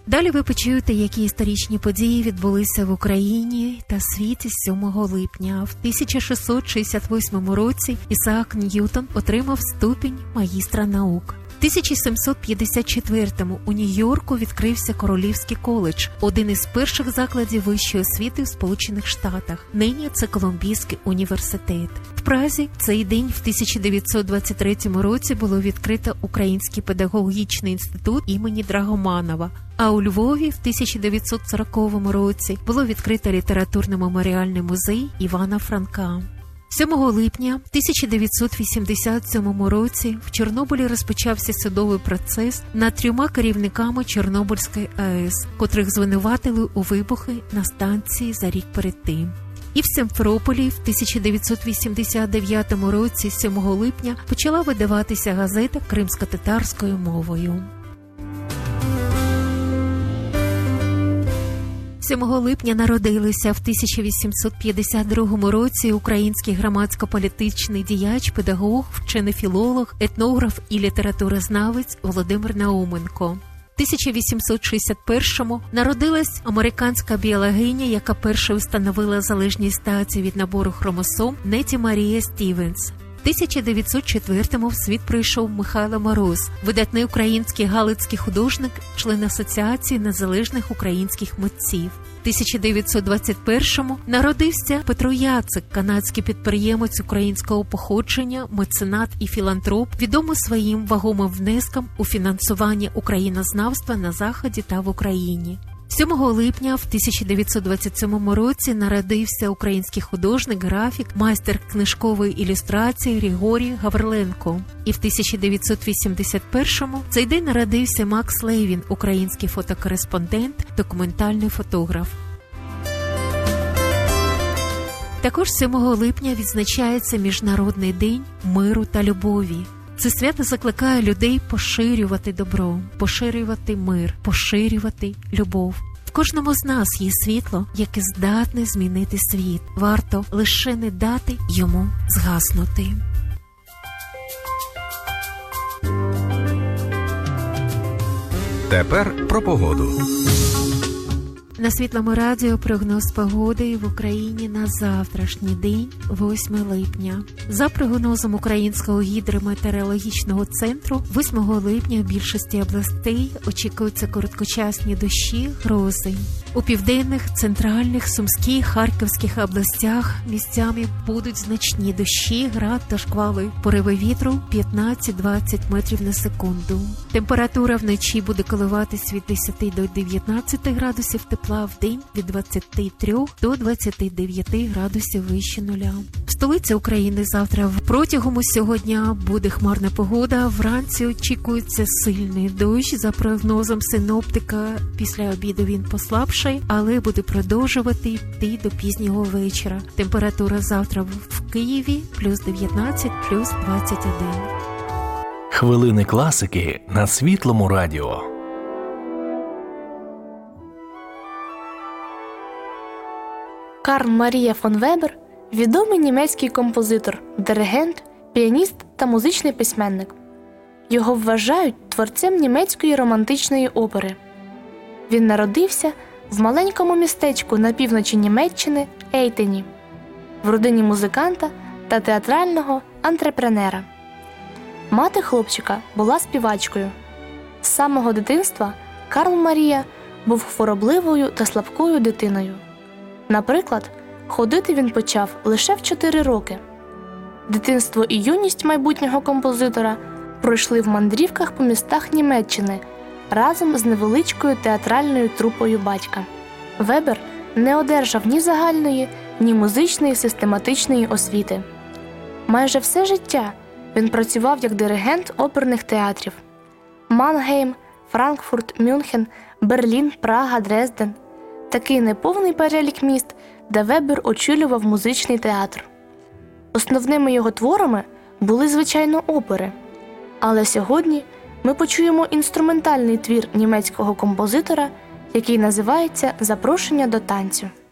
Далі ви почуєте, які історичні події відбулися в Україні та світі 7 липня. В 1668 році Ісаак Ньютон отримав ступінь магістра наук. В 1754-му у Нью-Йорку відкрився Королівський коледж, один із перших закладів вищої освіти в Сполучених Штатах. Нині це Колумбійський університет. В Празі в цей день в 1923 році було відкрито Український педагогічний інститут імені Драгоманова. А у Львові в 1940 році було відкрито літературно-меморіальний музей Івана Франка. 7 липня 1987 році в Чорнобилі розпочався судовий процес над 3 керівниками Чорнобильської АЕС, котрих звинуватили у вибухи на станції за рік перед тим. І в Сімферополі в 1989 році 7 липня почала видаватися газета кримськотатарською мовою. 7 липня народилися в 1852 році український громадсько-політичний діяч, педагог, вчений філолог, етнограф і літературознавець Володимир Науменко. В 1861-му народилась американська біологиня, яка першою встановила залежність статі від набору хромосом, Нетті Марія Стівенс. В 1904-му в світ прийшов Михайло Мороз, видатний український галицький художник, член Асоціації незалежних українських митців. В 1921-му народився Петро Яцик, канадський підприємець українського походження, меценат і філантроп, відомий своїм вагомим внеском у фінансування українознавства на Заході та в Україні. 7 липня в 1927 році народився український художник, графік, майстер книжкової ілюстрації Григорій Гавриленко. І в 1981-му в цей день народився Макс Левін, український фотокореспондент, документальний фотограф. Також 7 липня відзначається Міжнародний день миру та любові. Це свято закликає людей поширювати добро, поширювати мир, поширювати любов. В кожному з нас є світло, яке здатне змінити світ. Варто лише не дати йому згаснути. Тепер про погоду. На Світлому радіо прогноз погоди в Україні на завтрашній день, 8 липня. За прогнозом Українського гідрометеорологічного центру, 8 липня в більшості областей очікуються короткочасні дощі, грози. У південних, центральних, Сумській, Харківських областях місцями будуть значні дощі, град та шквали. Пориви вітру 15-20 метрів на секунду. Температура вночі буде коливатись від 10 до 19 градусів тепла, в день від 23 до 29 градусів вище нуля. В столиці України завтра протягом усього дня буде хмарна погода. Вранці очікується сильний дощ. За прогнозом синоптика, після обіду він послабшає, але буде продовжувати йти до пізнього вечора. Температура завтра в Києві плюс 19, плюс 21. Хвилини класики на Світлому радіо. Карл Марія фон Вебер – відомий німецький композитор, диригент, піаніст та музичний письменник. Його вважають творцем німецької романтичної опери. Він народився в маленькому містечку на півночі Німеччини Ейтені, в родині музиканта та театрального антрепренера. Мати хлопчика була співачкою. З самого дитинства Карл Марія був хворобливою та слабкою дитиною. Наприклад, ходити він почав лише в 4 роки. Дитинство і юність майбутнього композитора пройшли в мандрівках по містах Німеччини разом з невеличкою театральною трупою батька. Вебер не одержав ні загальної, ні музичної систематичної освіти. Майже все життя він працював як диригент оперних театрів. Мангейм, Франкфурт, Мюнхен, Берлін, Прага, Дрезден – такий неповний перелік міст, де Вебер очолював музичний театр. Основними його творами були, звичайно, опери. Але сьогодні ми почуємо інструментальний твір німецького композитора, який називається «Запрошення до танцю».